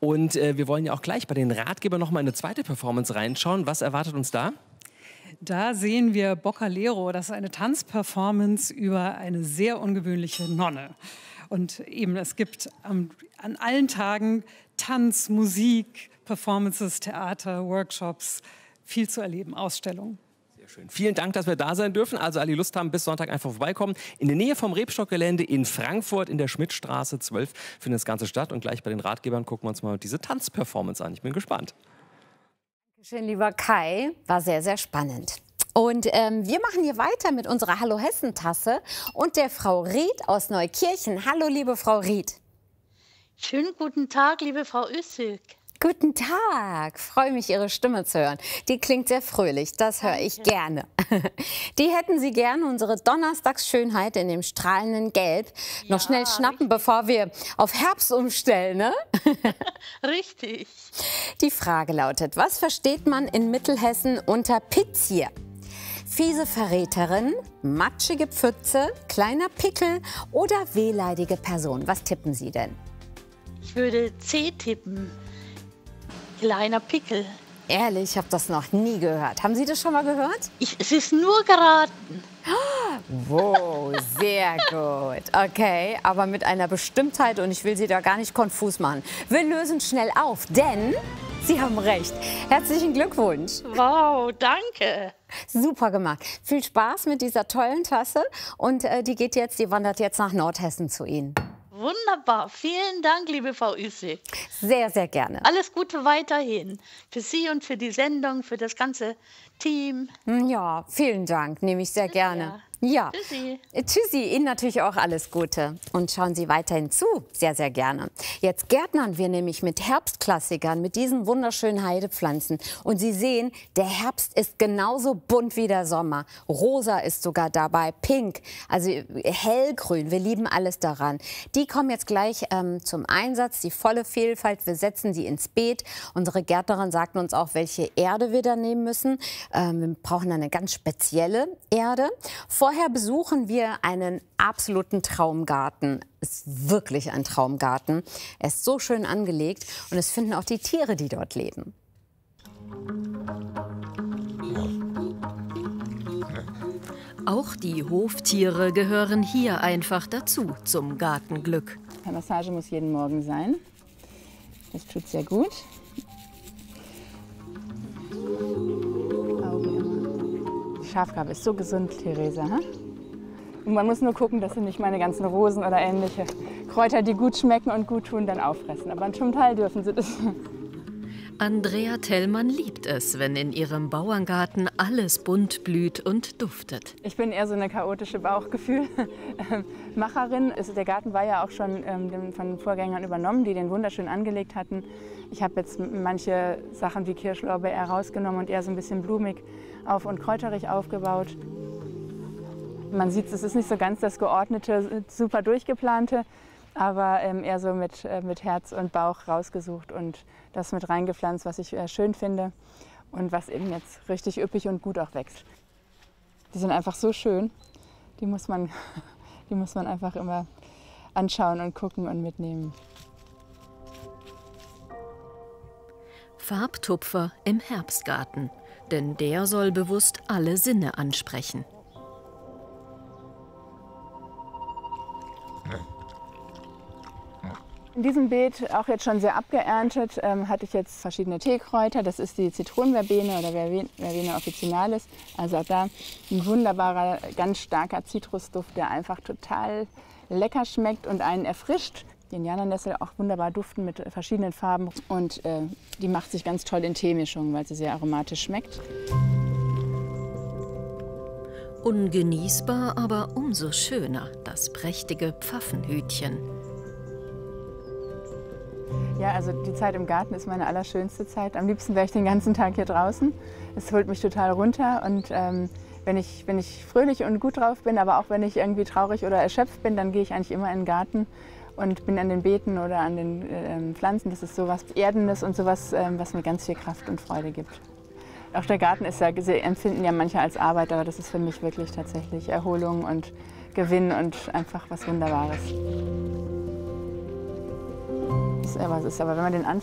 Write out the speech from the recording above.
Und wir wollen ja auch gleich bei den Ratgebern noch mal in eine zweite Performance reinschauen. Was erwartet uns da? Da sehen wir Boccalero, das ist eine Tanzperformance über eine sehr ungewöhnliche Nonne. Und eben, es gibt an allen Tagen Tanz, Musik, Performances, Theater, Workshops, viel zu erleben, Ausstellungen. Sehr schön. Vielen Dank, dass wir da sein dürfen. Also alle, die Lust haben, bis Sonntag einfach vorbeikommen. In der Nähe vom Rebstock-Gelände in Frankfurt in der Schmidtstraße 12 findet das Ganze statt. Und gleich bei den Ratgebern gucken wir uns mal diese Tanzperformance an. Ich bin gespannt. Dankeschön, lieber Kai. War sehr, sehr spannend. Und wir machen hier weiter mit unserer Hallo Hessen-Tasse und der Frau Ried aus Neukirchen. Hallo, liebe Frau Ried. Schönen guten Tag, liebe Frau Üssig. Guten Tag, freue mich, Ihre Stimme zu hören. Die klingt sehr fröhlich, das höre ich gerne. Die hätten Sie gerne, unsere Donnerstagsschönheit in dem strahlenden Gelb. Noch schnell schnappen, bevor wir auf Herbst umstellen, ne? Richtig. Die Frage lautet, was versteht man in Mittelhessen unter Pizzier? Fiese Verräterin, matschige Pfütze, kleiner Pickel oder wehleidige Person? Was tippen Sie denn? Ich würde C tippen. Kleiner Pickel. Ehrlich, ich habe das noch nie gehört. Haben Sie das schon mal gehört? Es ist nur geraten. Wow, sehr gut. Okay, aber mit einer Bestimmtheit und ich will Sie da gar nicht konfus machen. Wir lösen schnell auf, denn Sie haben recht. Herzlichen Glückwunsch. Wow, danke. Super gemacht. Viel Spaß mit dieser tollen Tasse und die wandert jetzt nach Nordhessen zu Ihnen. Wunderbar. Vielen Dank, liebe Frau Üssig. Sehr, sehr gerne. Alles Gute weiterhin. Für Sie und für die Sendung, für das ganze Team. Ja, vielen Dank. Nehme ich sehr gerne. Ja. Tschüssi. Tschüssi, Ihnen natürlich auch alles Gute. Und schauen Sie weiterhin zu, sehr, sehr gerne. Jetzt gärtnern wir nämlich mit Herbstklassikern, mit diesen wunderschönen Heidepflanzen. Und Sie sehen, der Herbst ist genauso bunt wie der Sommer. Rosa ist sogar dabei, pink, also hellgrün. Wir lieben alles daran. Die kommen jetzt gleich zum Einsatz, die volle Vielfalt. Wir setzen sie ins Beet. Unsere Gärtnerin sagt uns auch, welche Erde wir da nehmen müssen. Wir brauchen eine ganz spezielle Erde. Vorher besuchen wir einen absoluten Traumgarten. Es ist wirklich ein Traumgarten. Er ist so schön angelegt und es finden auch die Tiere, die dort leben. Auch die Hoftiere gehören hier einfach dazu zum Gartenglück. Die Massage muss jeden Morgen sein. Das tut sehr gut. Schafgarbe ist so gesund, Theresa. Hm? Und man muss nur gucken, dass sie nicht meine ganzen Rosen oder ähnliche Kräuter, die gut schmecken und gut tun, dann auffressen. Aber zum Teil dürfen sie das. Andrea Tellmann liebt es, wenn in ihrem Bauerngarten alles bunt blüht und duftet. Ich bin eher so eine chaotische Bauchgefühl-Macherin. Der Garten war ja auch schon von Vorgängern übernommen, die den wunderschön angelegt hatten. Ich habe jetzt manche Sachen wie Kirschlorbeer rausgenommen und eher so ein bisschen blumig und kräuterig aufgebaut. Man sieht, es ist nicht so ganz das geordnete, super durchgeplante, aber eher so mit Herz und Bauch rausgesucht und das mit reingepflanzt, was ich schön finde und was eben jetzt richtig üppig und gut auch wächst. Die sind einfach so schön, die muss man einfach immer anschauen und gucken und mitnehmen. Farbtupfer im Herbstgarten, denn der soll bewusst alle Sinne ansprechen. In diesem Beet, auch jetzt schon sehr abgeerntet, hatte ich jetzt verschiedene Teekräuter. Das ist die Zitronenverbene oder Verbena officinalis. Also auch da ein wunderbarer, ganz starker Zitrusduft, der einfach total lecker schmeckt und einen erfrischt. Die Indianernessel auch wunderbar duften mit verschiedenen Farben. Und die macht sich ganz toll in Teemischungen, weil sie sehr aromatisch schmeckt. Ungenießbar, aber umso schöner, das prächtige Pfaffenhütchen. Ja, also die Zeit im Garten ist meine allerschönste Zeit. Am liebsten wäre ich den ganzen Tag hier draußen. Es holt mich total runter und wenn ich fröhlich und gut drauf bin, aber auch wenn ich irgendwie traurig oder erschöpft bin, dann gehe ich eigentlich immer in den Garten und bin an den Beeten oder an den Pflanzen. Das ist so was Erdendes und sowas, was mir ganz viel Kraft und Freude gibt. Auch der Garten ist ja, empfinden ja manche als Arbeit, aber das ist für mich wirklich tatsächlich Erholung und Gewinn und einfach was Wunderbares. Aber wenn man den